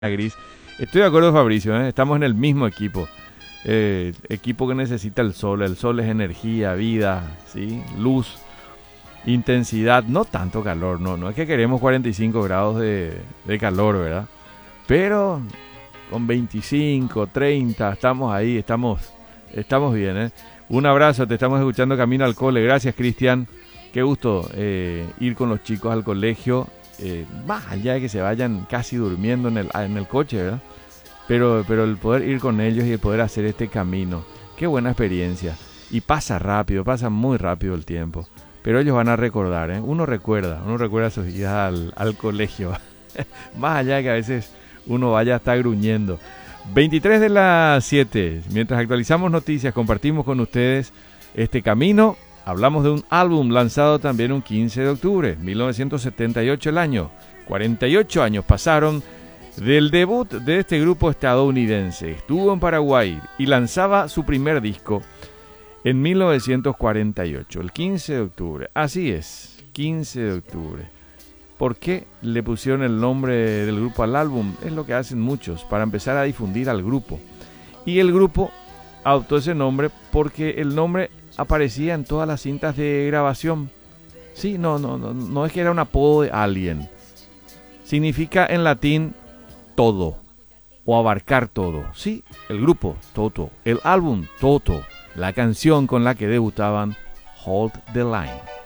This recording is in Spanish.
Gris. Estoy de acuerdo, Fabricio, ¿eh? Estamos en el mismo equipo. Equipo que necesita el sol. El sol es energía, vida, ¿sí? Luz, intensidad, no tanto calor. No es que queremos 45 grados de calor, ¿verdad? Pero con 25, 30, estamos ahí, estamos bien, ¿eh? Un abrazo, te estamos escuchando camino al cole. Gracias, Cristian. Qué gusto ir con los chicos al colegio. Más allá de que se vayan casi durmiendo en el coche, ¿verdad? Pero el poder ir con ellos y el poder hacer este camino, qué buena experiencia. Y pasa rápido, pasa muy rápido el tiempo. Pero ellos van a recordar, ¿eh? Uno recuerda sus idas al colegio. Más allá de que a veces uno vaya hasta gruñendo. 23 de las 7, mientras actualizamos noticias, compartimos con ustedes este camino. Hablamos de un álbum lanzado también un 15 de octubre, 1978 el año. 48 años pasaron del debut de este grupo estadounidense. Estuvo en Paraguay y lanzaba su primer disco en 1948, el 15 de octubre. Así es, 15 de octubre. ¿Por qué le pusieron el nombre del grupo al álbum? Es lo que hacen muchos, para empezar a difundir al grupo. Y el grupo adoptó ese nombre porque el nombre aparecía en todas las cintas de grabación. Sí, no es que era un apodo de alguien. Significa en latín todo o abarcar todo. Sí, el grupo Toto, el álbum Toto, la canción con la que debutaban Hold the Line.